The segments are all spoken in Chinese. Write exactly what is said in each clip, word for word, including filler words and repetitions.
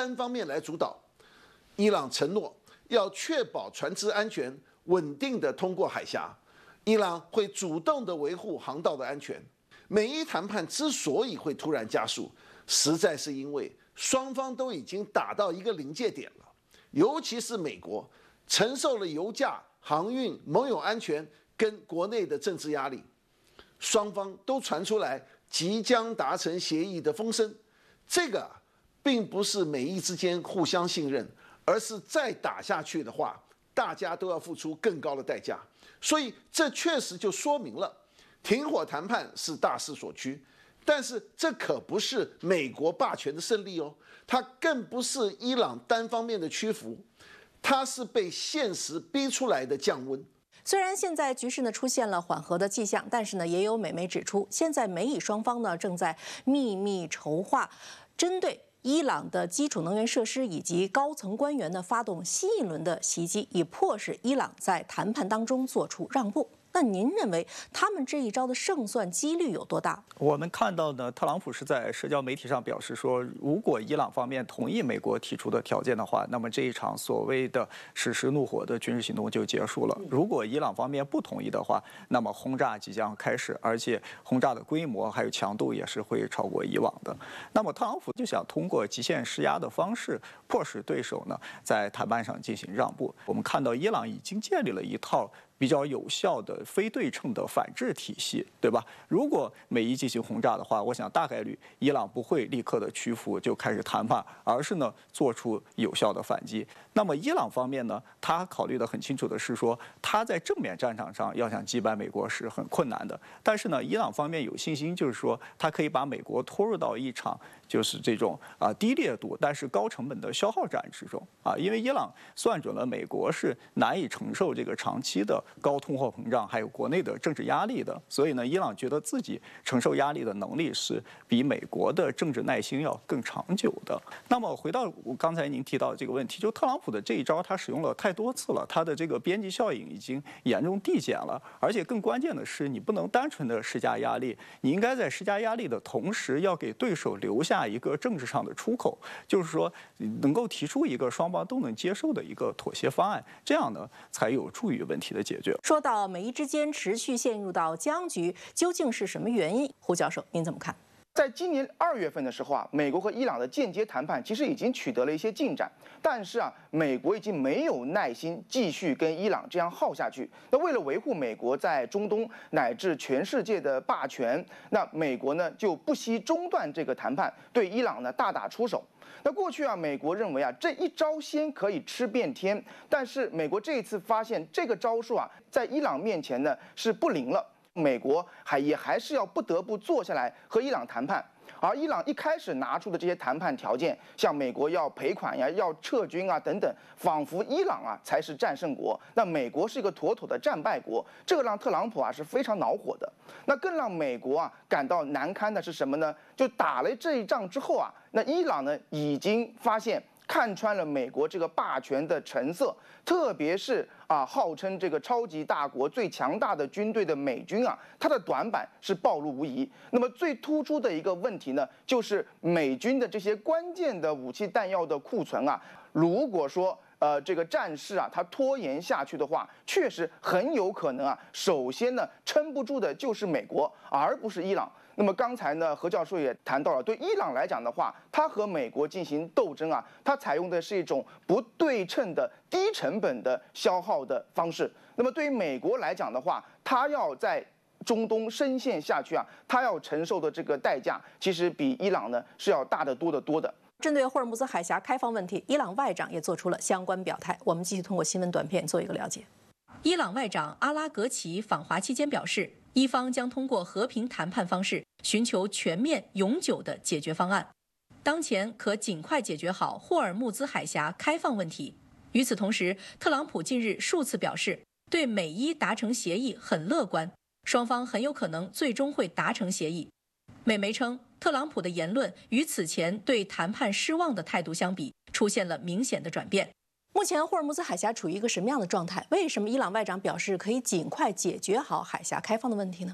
单方面来主导。伊朗承诺要确保船只安全，稳定的通过海峡。伊朗会主动的维护航道的安全。美伊谈判之所以会突然加速，实在是因为双方都已经打到一个临界点了，尤其是美国承受了油价、航运、盟友安全跟国内的政治压力，双方都传出来即将达成协议的风声。这个并不是美伊之间互相信任，而是再打下去的话，大家都要付出更高的代价。所以这确实就说明了停火谈判是大势所趋，但是这可不是美国霸权的胜利哦，它更不是伊朗单方面的屈服，它是被现实逼出来的降温。 虽然现在局势呢出现了缓和的迹象，但是呢，也有美媒指出，现在美以双方呢正在秘密筹划针对伊朗的基础能源设施以及高层官员呢发动新一轮的袭击，以迫使伊朗在谈判当中做出让步。那您认为他们这一招的胜算几率有多大？ 我们看到呢，特朗普是在社交媒体上表示说，如果伊朗方面同意美国提出的条件的话，那么这一场所谓的史诗怒火的军事行动就结束了。如果伊朗方面不同意的话，那么轰炸即将开始，而且轰炸的规模还有强度也是会超过以往的。那么特朗普就想通过极限施压的方式，迫使对手呢在谈判上进行让步。我们看到伊朗已经建立了一套比较有效的非对称的反制体系，对吧？如果美伊进行轰炸的话，我想大概率伊朗不会立刻的屈服就开始谈判，而是呢做出有效的反击。那么伊朗方面呢，他考虑的很清楚的是说，他在正面战场上要想击败美国是很困难的。但是呢，伊朗方面有信心，就是说他可以把美国拖入到一场就是这种啊低烈度但是高成本的消耗战之中啊，因为伊朗算准了美国是难以承受这个长期的高通货膨胀还有国内的政治压力的，所以呢，伊朗觉得自己承受压力的能力是比美国的政治耐心要更长久的。那么回到我刚才您提到的这个问题，就特朗普的这一招他使用了太多次了，他的这个边际效应已经严重递减了，而且更关键的是，你不能单纯的施加压力，你应该在施加压力的同时，要给对手留下一个政治上的出口，就是说能够提出一个双方都能接受的一个妥协方案，这样呢才有助于问题的解决。 说到美伊之间持续陷入到僵局，究竟是什么原因？胡教授，您怎么看？ 在今年二月份的时候啊，美国和伊朗的间接谈判其实已经取得了一些进展，但是啊，美国已经没有耐心继续跟伊朗这样耗下去。那为了维护美国在中东乃至全世界的霸权，那美国呢就不惜中断这个谈判，对伊朗呢大打出手。那过去啊，美国认为啊这一招鲜可以吃遍天，但是美国这一次发现这个招数啊在伊朗面前呢是不灵了。美国还也还是要不得不坐下来和伊朗谈判，而伊朗一开始拿出的这些谈判条件，像美国要赔款呀、要撤军啊等等，仿佛伊朗啊才是战胜国，那美国是一个妥妥的战败国，这个让特朗普啊是非常恼火的。那更让美国啊感到难堪的是什么呢？就打了这一仗之后啊，那伊朗呢已经发现。看穿了美国这个霸权的成色，特别是啊，号称这个超级大国最强大的军队的美军啊，它的短板是暴露无遗。那么最突出的一个问题呢，就是美军的这些关键的武器弹药的库存啊，如果说呃这个战事啊它拖延下去的话，确实很有可能啊，首先呢撑不住的就是美国，而不是伊朗。那么刚才呢，何教授也谈到了，对伊朗来讲的话，它和美国进行斗争啊，它采用的是一种不对称的低成本的消耗的方式。那么对于美国来讲的话，它要在中东深陷下去啊，它要承受的这个代价，其实比伊朗呢是要大得多得多的。 针对霍尔木兹海峡开放问题，伊朗外长也做出了相关表态。我们继续通过新闻短片做一个了解。伊朗外长阿拉格齐访华期间表示，伊方将通过和平谈判方式寻求全面永久的解决方案，当前可尽快解决好霍尔木兹海峡开放问题。与此同时，特朗普近日数次表示，对美伊达成协议很乐观，双方很有可能最终会达成协议。美媒称，特朗普的言论与此前对谈判失望的态度相比，出现了明显的转变。目前霍尔木兹海峡处于一个什么样的状态？为什么伊朗外长表示可以尽快解决好海峡开放的问题呢？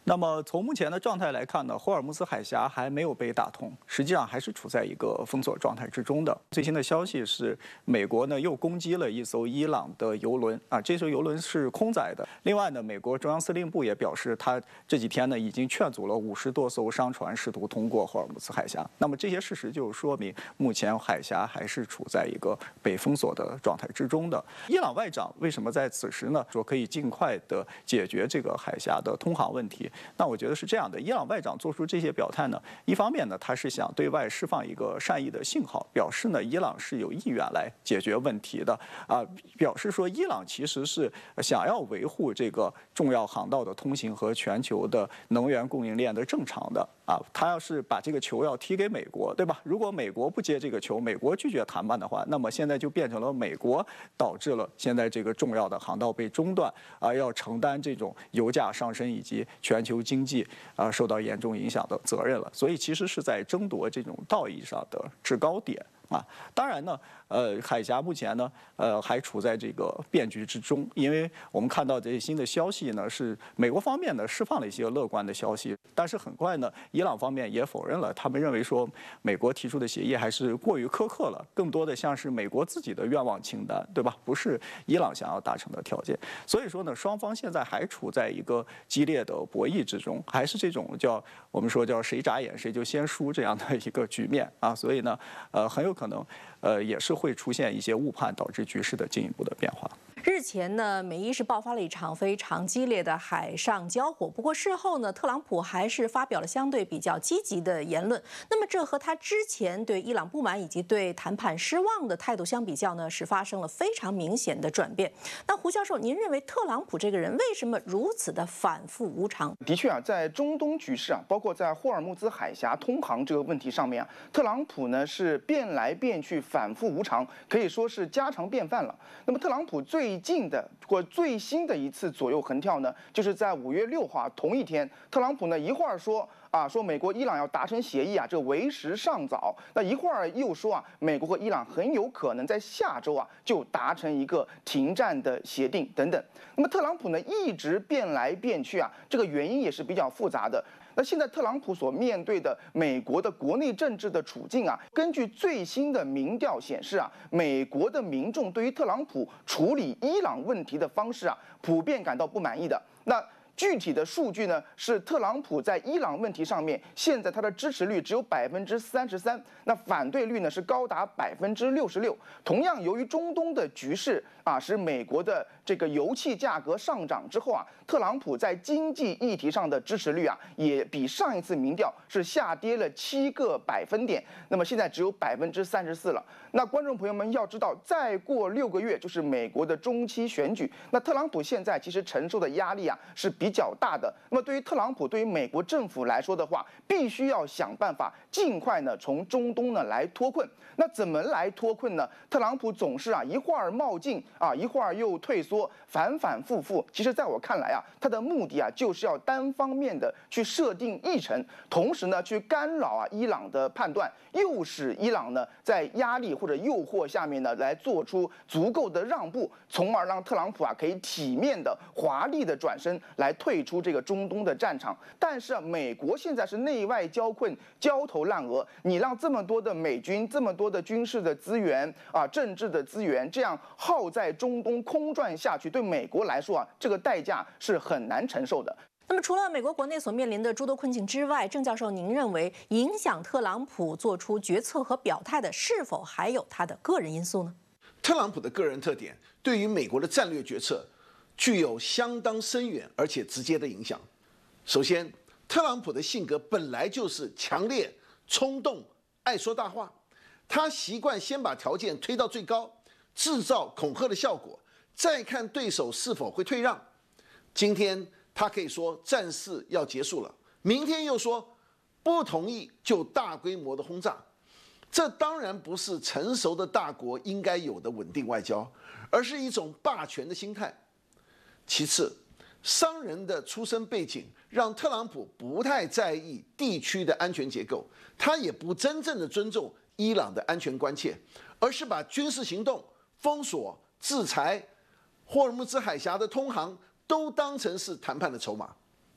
那么从目前的状态来看呢，霍尔木兹海峡还没有被打通，实际上还是处在一个封锁状态之中的。最新的消息是，美国呢又攻击了一艘伊朗的油轮啊，这艘油轮是空载的。另外呢，美国中央司令部也表示，他这几天呢已经劝阻了五十多艘商船试图通过霍尔木兹海峡。那么这些事实就说明，目前海峡还是处在一个被封锁的状态之中的。伊朗外长为什么在此时呢说可以尽快的解决这个海峡的通航问题？那我觉得是这样的，伊朗外长做出这些表态呢，一方面呢，他是想对外释放一个善意的信号，表示呢，伊朗是有意愿来解决问题的啊，表示说伊朗其实是想要维护这个重要航道的通行和全球的能源供应链的正常的啊，他要是把这个球要踢给美国，对吧？如果美国不接这个球，美国拒绝谈判的话，那么现在就变成了美国导致了现在这个重要的航道被中断啊，要承担这种油价上升以及全球经济啊受到严重影响的责任了。所以其实是在争夺这种道义上的制高点啊。当然呢，呃，海峡目前呢，呃，还处在这个变局之中，因为我们看到这些新的消息呢，是美国方面呢释放了一些乐观的消息，但是很快呢，伊朗方面也否认了，他们认为说美国提出的协议还是过于苛刻了，更多的像是美国自己的愿望清单，对吧？不是伊朗想要达成的条件。所以说呢，双方现在还处在一个激烈的博弈之中，还是这种叫我们说叫谁眨眼谁就先输这样的一个局面啊。所以呢，呃，很有可能，呃，也是会出现一些误判，导致局势的进一步的变化。 日前呢，美伊是爆发了一场非常激烈的海上交火。不过事后呢，特朗普还是发表了相对比较积极的言论。那么这和他之前对伊朗不满以及对谈判失望的态度相比较呢，是发生了非常明显的转变。那胡教授，您认为特朗普这个人为什么如此的反复无常？ 的确啊，在中东局势啊，包括在霍尔木兹海峡通航这个问题上面啊，特朗普呢是变来变去，反复无常，可以说是家常便饭了。那么特朗普最最近的或最新的一次左右横跳呢，就是在五月六号同一天，特朗普呢一会儿说啊说美国伊朗要达成协议啊，这为时尚早，那一会儿又说啊，美国和伊朗很有可能在下周啊就达成一个停战的协定等等。那么特朗普呢一直变来变去啊，这个原因也是比较复杂的。那现在特朗普所面对的美国的国内政治的处境啊，根据最新的民调显示啊，美国的民众对于特朗普处理伊朗问题的方式啊，普遍感到不满意的。那具体的数据呢，是特朗普在伊朗问题上面，现在他的支持率只有百分之三十三，那反对率呢是高达百分之六十六。同样，由于中东的局势啊，使美国的这个油气价格上涨之后啊，特朗普在经济议题上的支持率啊，也比上一次民调是下跌了七个百分点，那么现在只有百分之三十四了。那观众朋友们要知道，再过六个月就是美国的中期选举，那特朗普现在其实承受的压力啊是比较大的。那么对于特朗普，对于美国政府来说的话，必须要想办法尽快呢从中东呢来脱困。那怎么来脱困呢？特朗普总是啊一会儿冒进啊，一会儿又退缩，反反复复。其实在我看来啊，他的目的啊就是要单方面的去设定议程，同时呢去干扰啊伊朗的判断，诱使伊朗呢在压力或者诱惑下面呢来做出足够的让步，从而让特朗普啊可以体面的、华丽的转身来退出这个中东的战场。但是啊，美国现在是内外交困、焦头烂额，你让这么多的美军、这么多的军事的资源啊、政治的资源这样耗在中东空转下去，对美国来说啊，这个代价是很难承受的。 那么，除了美国国内所面临的诸多困境之外，郑教授，您认为影响特朗普做出决策和表态的，是否还有他的个人因素呢？ 特朗普的个人特点对于美国的战略决策具有相当深远而且直接的影响。首先，特朗普的性格本来就是强烈、冲动、爱说大话，他习惯先把条件推到最高，制造恐吓的效果，再看对手是否会退让。今天他可以说战事要结束了，明天又说不同意就大规模的轰炸。这当然不是成熟的大国应该有的稳定外交，而是一种霸权的心态。其次，商人的出身背景让特朗普不太在意地区的安全结构，他也不真正的尊重伊朗的安全关切，而是把军事行动、封锁、制裁、霍尔木兹海峡的通航都当成是谈判的筹码。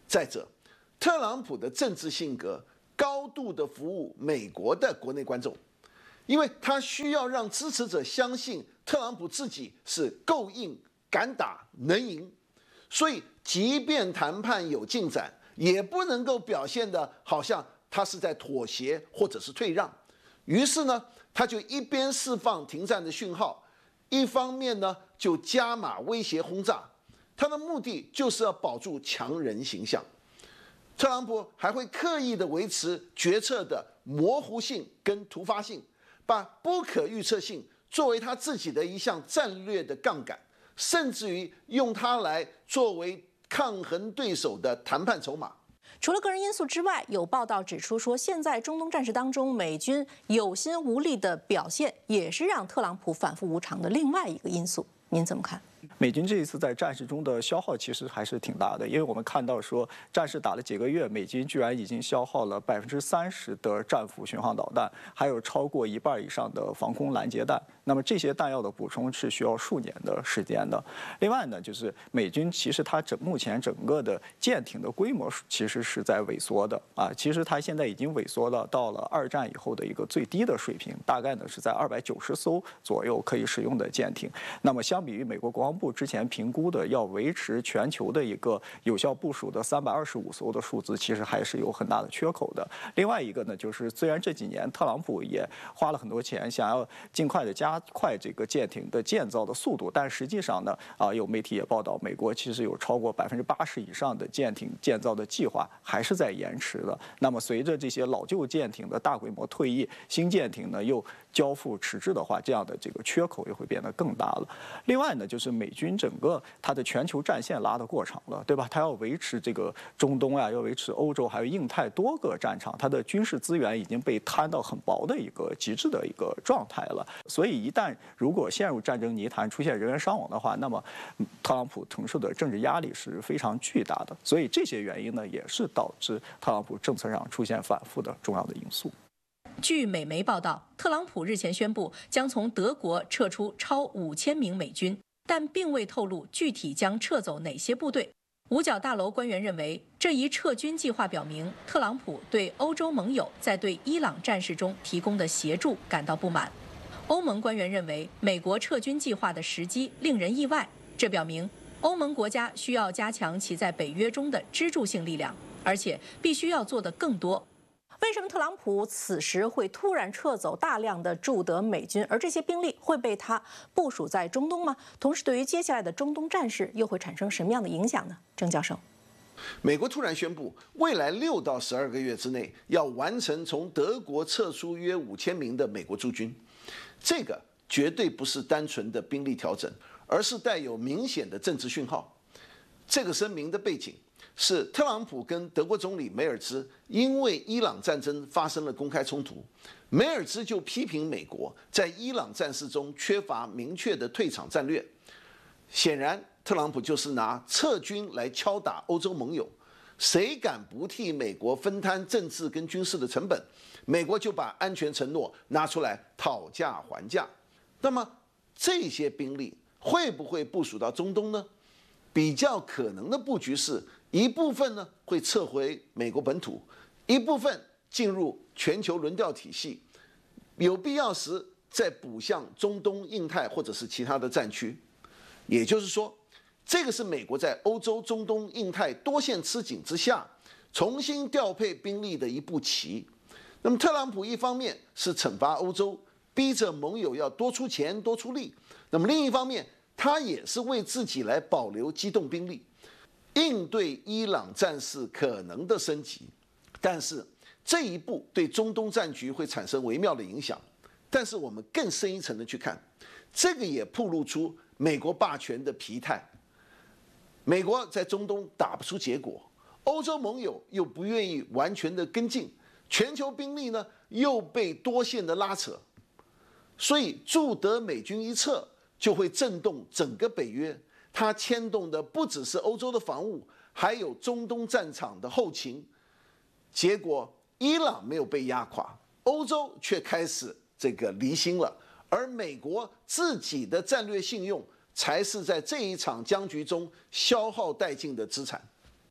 再者，特朗普的政治性格高度的服务美国的国内观众，因为他需要让支持者相信特朗普自己是够硬、敢打、能赢，所以即便谈判有进展，也不能够表现得好像他是在妥协或者是退让。于是呢，他就一边释放停战的讯号，一方面呢就加码威胁轰炸。他的目的就是要保住强人形象。特朗普还会刻意的维持决策的模糊性跟突发性，把不可预测性作为他自己的一项战略的杠杆，甚至于用它来作为抗衡对手的谈判筹码。 除了个人因素之外，有报道指出说，现在中东战事当中，美军有心无力的表现，也是让特朗普反复无常的另外一个因素。您怎么看？ 美军这一次在战事中的消耗其实还是挺大的，因为我们看到说战事打了几个月，美军居然已经消耗了百分之三十的战斧巡航导弹，还有超过一半以上的防空拦截弹。那么这些弹药的补充是需要数年的时间的。另外呢，就是美军其实它整目前整个的舰艇的规模其实是在萎缩的啊，其实它现在已经萎缩了到了二战以后的一个最低的水平，大概呢是在二百九十艘左右可以使用的舰艇。那么相比于美国国防部之前评估的要维持全球的一个有效部署的三百二十五艘的数字，其实还是有很大的缺口的。另外一个呢，就是虽然这几年特朗普也花了很多钱，想要尽快的加快这个舰艇的建造的速度，但实际上呢，啊，有媒体也报道，美国其实有超过百分之八十以上的舰艇建造的计划还是在延迟的。那么随着这些老旧舰艇的大规模退役，新舰艇呢又交付迟滞的话，这样的这个缺口也会变得更大了。另外呢，就是美军整个它的全球战线拉得过长了，对吧？它要维持这个中东啊，要维持欧洲还有印太多个战场，它的军事资源已经被摊到很薄的一个极致的一个状态了。所以一旦如果陷入战争泥潭，出现人员伤亡的话，那么特朗普承受的政治压力是非常巨大的。所以这些原因呢，也是导致特朗普政策上出现反复的重要的因素。 据美媒报道，特朗普日前宣布将从德国撤出超五千名美军，但并未透露具体将撤走哪些部队。五角大楼官员认为，这一撤军计划表明特朗普对欧洲盟友在对伊朗战事中提供的协助感到不满。欧盟官员认为，美国撤军计划的时机令人意外，这表明欧盟国家需要加强其在北约中的支柱性力量，而且必须要做得更多。为什么特朗普此时会突然撤走大量的驻德美军，而这些兵力会被他部署在中东吗？同时，对于接下来的中东战事又会产生什么样的影响呢？郑教授， 美国突然宣布，未来六到十二个月之内要完成从德国撤出约五千名的美国驻军，这个绝对不是单纯的兵力调整，而是带有明显的政治讯号。这个声明的背景是特朗普跟德国总理梅尔兹因为伊朗战争发生了公开冲突，梅尔兹就批评美国在伊朗战事中缺乏明确的退场战略。显然，特朗普就是拿撤军来敲打欧洲盟友，谁敢不替美国分摊政治跟军事的成本，美国就把安全承诺拿出来讨价还价。那么这些兵力会不会部署到中东呢？比较可能的布局是，一部分呢会撤回美国本土，一部分进入全球轮调体系，有必要时再补向中东、印太或者是其他的战区。也就是说，这个是美国在欧洲、中东、印太多线吃紧之下，重新调配兵力的一步棋。那么特朗普一方面是惩罚欧洲，逼着盟友要多出钱、多出力；那么另一方面，他也是为自己来保留机动兵力，应对伊朗战事可能的升级。但是这一步对中东战局会产生微妙的影响。但是我们更深一层的去看，这个也暴露出美国霸权的疲态。美国在中东打不出结果，欧洲盟友又不愿意完全的跟进，全球兵力呢又被多线的拉扯，所以驻德美军一撤，就会震动整个北约，它牵动的不只是欧洲的防务，还有中东战场的后勤。结果伊朗没有被压垮，欧洲却开始这个离心了，而美国自己的战略信用才是在这一场僵局中消耗殆尽的资产。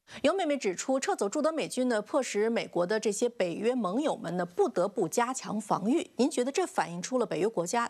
尤妹妹指出，撤走驻德美军呢，迫使美国的这些北约盟友们呢，不得不加强防御。您觉得这反映出了北约国家